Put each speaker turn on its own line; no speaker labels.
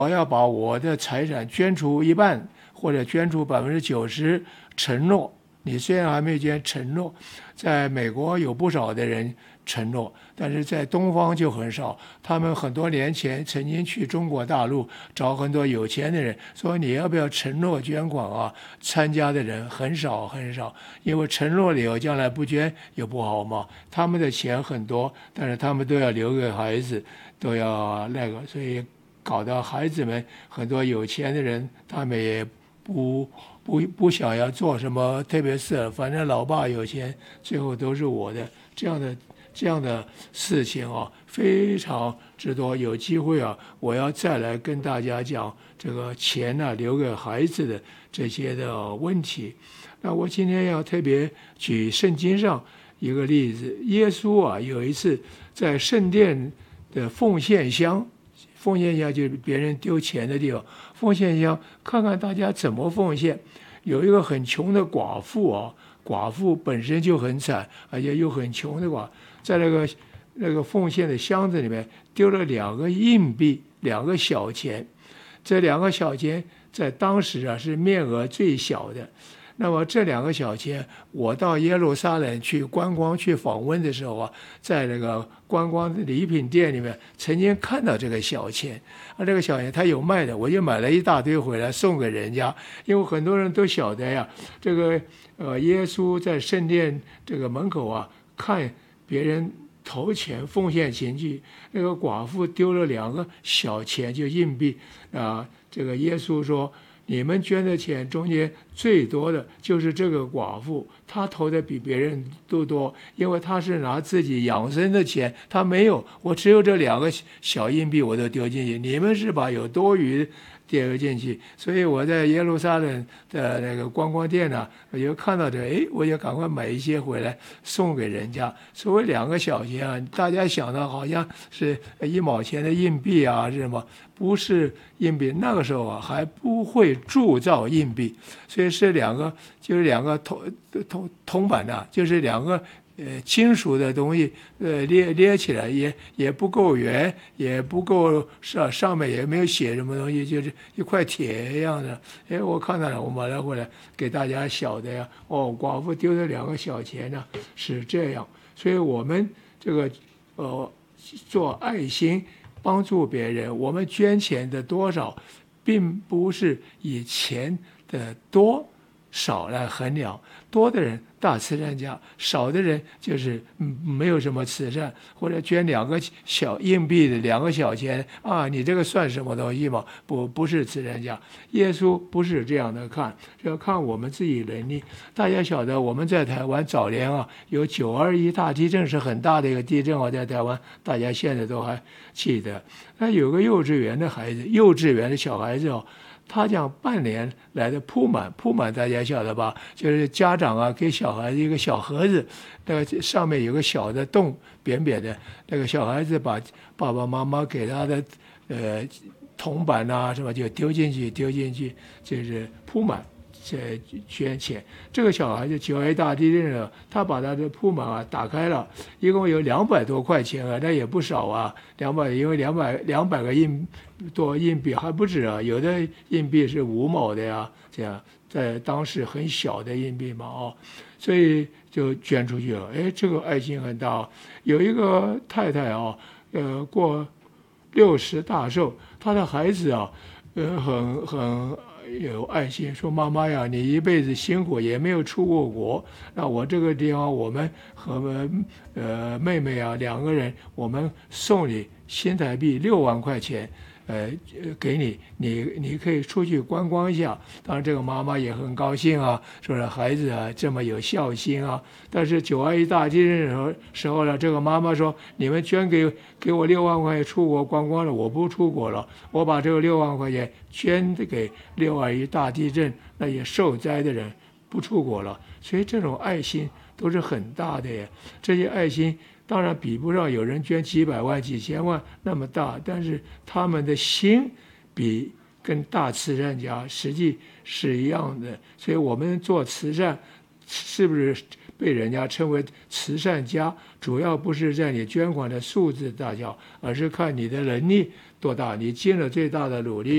我要把我的财产捐出一半，或者捐出90%，承诺。你虽然还没有捐，承诺。在美国有不少的人承诺，但是在东方就很少。他们很多年前曾经去中国大陆找很多有钱的人，说你要不要承诺捐款啊？参加的人很少很少，因为承诺了以后将来不捐也不好嘛。他们的钱很多，但是他们都要留给孩子，都要那个，所以搞到孩子们很多有钱的人，他们也不想要做什么特别事，反正老爸有钱，最后都是我的，这样的事情啊，非常之多。有机会啊，我要再来跟大家讲这个钱啊留给孩子的这些的问题。那我今天要特别举圣经上一个例子，耶稣啊有一次在圣殿的奉献箱。奉献箱就是别人丢钱的地方，奉献箱看看大家怎么奉献。有一个很穷的寡妇啊，寡妇本身就很惨，而且又很穷的在那个奉献的箱子里面丢了2个硬币，2个小钱。这2个小钱在当时啊是面额最小的。那么这2个小钱，我到耶路撒冷去观光去访问的时候啊，在那个观光的礼品店里面，曾经看到这个小钱。这个小钱他有卖的，我就买了一大堆回来送给人家。因为很多人都晓得呀，这个耶稣在圣殿这个门口啊，看别人投钱奉献钱去，那个寡妇丢了2个小钱，就硬币啊。这个耶稣说，你们捐的钱中间最多的就是这个寡妇，她投的比别人都多，因为她是拿自己养生的钱，她没有，我只有这2个小硬币我都丢进去，你们是把有多余丢进去。所以我在耶路撒冷的那个观光店呢，我就看到这，我就赶快买一些回来送给人家。所谓2个小钱啊，大家想的好像是1毛钱的硬币啊，是什么？不是硬币，那个时候啊还不会铸造硬币，所以是就是2个铜板的，就是2个金属的东西，捏起来也不够圆，也不够上面也没有写什么东西，就是一块铁一样的。我看到了，我买了回来给大家晓得呀。寡妇丢的2个小钱呢，是这样。所以我们这个做爱心。帮助别人，我们捐钱的多少，并不是以钱的多少来衡量。多的人大慈善家，少的人就是没有什么慈善，或者捐2个小硬币的2个小钱啊，你这个算什么东西吗？不是慈善家。耶稣不是这样的看，要看我们自己能力。大家晓得我们在台湾早年啊，有921大地震，是很大的一个地震啊，在台湾大家现在都还记得。那有个幼稚园的小孩子哦，他讲半年来的铺满大家晓得吧？就是家长啊给小孩子一个小盒子，那个上面有个小的洞，扁扁的，那个小孩子把爸爸妈妈给他的铜板啊什么就丢进去，就是铺满。捐钱，这个小孩子921大地震了，他把他的铺满啊打开了，一共有200多块钱啊，那也不少啊，200，因为200个硬币还不止啊，有的硬币是5毛的呀，这样在当时很小的硬币嘛所以就捐出去了。这个爱心很大。有一个太太啊，过60大寿，她的孩子啊，很有爱心，说妈妈呀，你一辈子辛苦也没有出过国，那我这个地方我们和妹妹啊2个人，我们送你新台币6万块钱，给你可以出去观光一下。当然这个妈妈也很高兴啊，说是孩子啊这么有孝心啊。但是921大地震的时候呢，这个妈妈说，你们捐给我6万块钱出国观光了，我不出国了，我把这个6万块钱捐给621大地震那些受灾的人，不出国了。所以这种爱心都是很大的呀。这些爱心当然比不上有人捐几百万几千万那么大，但是他们的心跟大慈善家实际是一样的。所以我们做慈善是不是被人家称为慈善家，主要不是在你捐款的数字大小，而是看你的能力多大，你尽了最大的努力。